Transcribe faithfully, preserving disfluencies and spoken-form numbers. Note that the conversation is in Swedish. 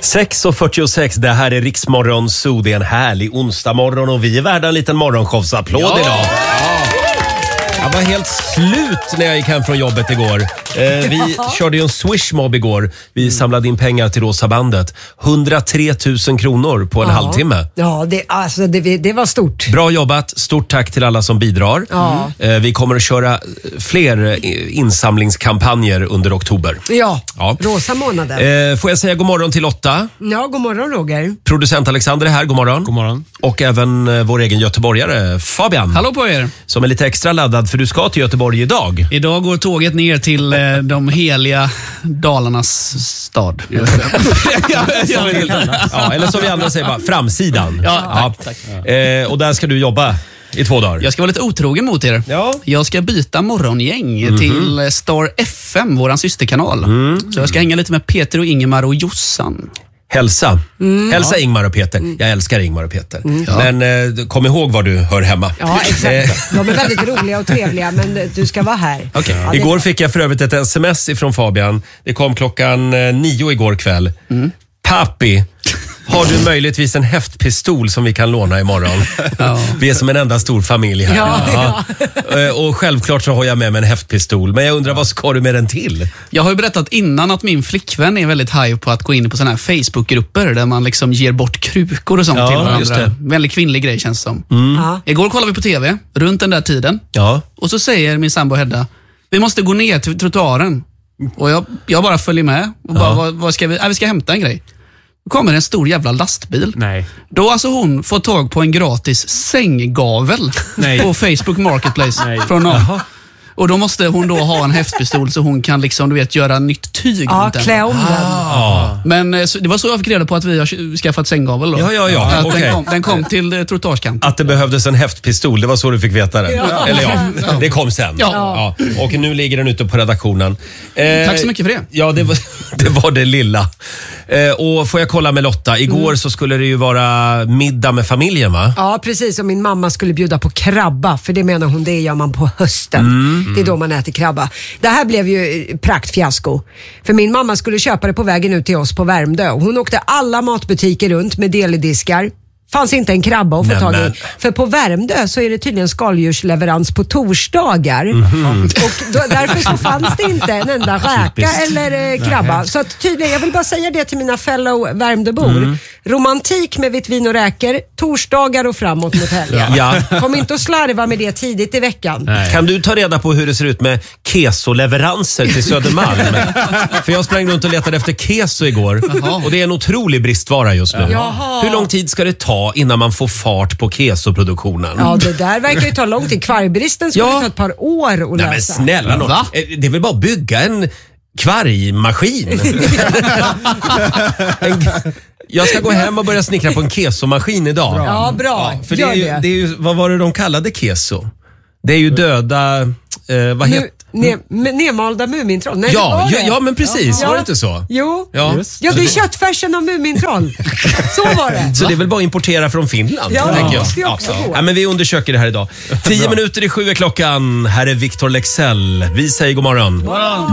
sex och fyrtiosex, det här är Riksmorgon Zoo. Det är en härlig onsdag morgon och vi är värda en liten morgonshowsapplåd ja. idag. Ja. Jag var helt slut när jag gick hem från jobbet igår. Eh, vi körde ju en swishmob igår. Vi samlade in pengar till Rosa bandet. hundratre tusen kronor på en ja. halvtimme. Ja, det, alltså, det, det var stort. Bra jobbat. Stort tack till alla som bidrar. Ja. Eh, vi kommer att köra fler insamlingskampanjer under oktober. Ja, ja. Rosa månaden. Eh, får jag säga god morgon till Lotta? Ja, god morgon Roger. Producent Alexander är här, god morgon. God morgon. Och även eh, vår egen göteborgare Fabian. Hallå på er. Som är lite extra laddad för du ska till Göteborg idag. Idag går tåget ner till eh, de heliga Dalarnas stad. ja, eller som vi andra säger bara, framsidan. Ja, tack, tack. Eh, och där ska du jobba i två dagar. Jag ska vara lite otrogen mot er. Ja. Jag ska byta morgongäng mm-hmm. till Star F M, våran systerkanal. Mm. Så jag ska hänga lite med Peter och Ingemar och Jossan. Hälsa. Mm. Hälsa ja. Ingmar och Peter. Mm. Jag älskar Ingmar och Peter. Mm. Ja. Men eh, kom ihåg var du hör hemma. Ja, exakt. De är väldigt roliga och trevliga, men du ska vara här. Okay. Ja, igår fick jag för övrigt ett sms ifrån Fabian. Det kom klockan eh, nio igår kväll. Mm. Papi, har du möjligtvis en häftpistol som vi kan låna imorgon? Ja. Vi är som en enda stor familj här. Ja, ja. Ja. Och självklart så har jag med mig en häftpistol. Men jag undrar, vad ska du med den till? Jag har ju berättat innan att min flickvän är väldigt high på att gå in på såna här Facebookgrupper där man liksom ger bort krukor och sånt ja, till varandra. Just det. Väldigt kvinnlig grej känns som. Mm. Ja. Igår kollade vi på tv, runt den där tiden. Ja. Och så säger min sambo Hedda, vi måste gå ner till trottoaren. Och jag, jag bara följer med. Och bara, ja. vad, vad ska vi? Äh, vi ska hämta en grej. Då kommer en stor jävla lastbil. Nej. Då har alltså hon fått tag på en gratis sänggavel Nej. på Facebook Marketplace. Nej. Från någon. Och då måste hon då ha en häftpistol så hon kan liksom, du vet, göra nytt tyg. Ja, klä om den. Ah. Men så, det var så jag fick reda på att vi har skaffat sänggavel då. Ja, ja, ja. Att okay. den, kom, den kom till eh, trottoarskanten. Att det behövdes en häftpistol, det var så du fick veta det. Ja. Eller ja, det kom sen. Ja. Ja. Och nu ligger den ute på redaktionen. Eh, Tack så mycket för det. Ja, det var det, var det lilla. Eh, och får jag kolla med Lotta, igår mm. så skulle det ju vara middag med familjen, va? Ja, precis. Och min mamma skulle bjuda på krabba, för det menar hon, det gör man på hösten. Mm. Det är då man äter krabba. Det här blev ju praktfiasko. För min mamma skulle köpa det på vägen ut till oss på Värmdö. Hon åkte alla matbutiker runt med delidiskar. Fanns inte en krabba att få tag i. För på Värmdö så är det tydligen skaldjursleverans på torsdagar. Mm-hmm. Och då, därför så fanns det inte en enda räka eller eh, krabba. Nej. Så att tydligen, jag vill bara säga det till mina fellow Värmdöbor. Mm. Romantik med vitt vin och räkor, torsdagar och framåt mot helgen. Ja. Kom inte att slarva med det tidigt i veckan. Nej. Kan du ta reda på hur det ser ut med kesoleveranser till Södermalm? För jag sprang runt och letade efter keso igår. Jaha. Och det är en otrolig bristvara just nu. Jaha. Hur lång tid ska det ta innan man får fart på kesoproduktionen? Ja, det där verkar ju ta lång tid. Kvargbristen skulle ja. ta ett par år att lösa. Nej, men snälla någon. Det är väl bara att bygga en kvargmaskin. en, jag ska gå hem och börja snickra på en kesomaskin idag. Bra. Ja, bra. Ja, för det är, ju, det är ju, vad var det de kallade keso? Det är ju döda... Eh, vad heter Ne- nedmalda mumintroll. Nej, ja, det ja, ja, men precis. Ja. Var det inte så? Jo. Ja, ja det är köttfärsen av mumintroll. Så var det. Så det är väl bara att importera från Finland, ja, tänker jag. jag. Också ja. Ja, men vi undersöker det här idag. Tio minuter i sju är klockan. Här är Victor Lexell. Vi säger god morgon. God morgon.